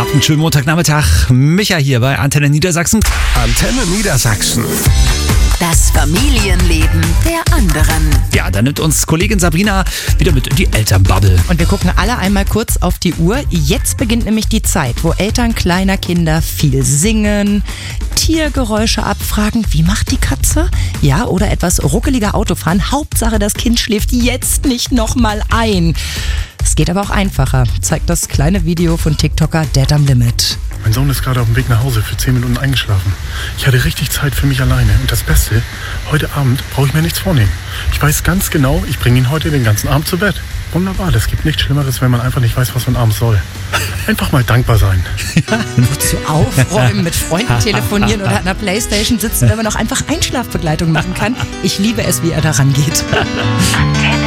habt einen schönen Montagnachmittag. Micha hier bei Antenne Niedersachsen. Antenne Niedersachsen. Das Familienleben der anderen. Ja, da nimmt uns Kollegin Sabrina wieder mit in die Elternbubble. Und wir gucken alle einmal kurz auf die Uhr. Jetzt beginnt nämlich die Zeit, wo Eltern kleiner Kinder viel singen, Tiergeräusche abfragen. Wie macht die Katze? Ja, oder etwas ruckeliger Autofahren. Hauptsache, das Kind schläft jetzt nicht nochmal ein. Es geht aber auch einfacher, zeigt das kleine Video von TikToker Dad am Limit. Mein Sohn ist gerade auf dem Weg nach Hause für 10 Minuten eingeschlafen. Ich hatte richtig Zeit für mich alleine. Und das Beste, heute Abend brauche ich mir nichts vornehmen. Ich weiß ganz genau, ich bringe ihn heute den ganzen Abend zu Bett. Wunderbar, es gibt nichts Schlimmeres, wenn man einfach nicht weiß, was man abends soll. Einfach mal dankbar sein. Zu aufräumen, mit Freunden telefonieren oder an der Playstation sitzen, wenn man auch einfach Einschlafbegleitung machen kann. Ich liebe es, wie er da rangeht. Antenne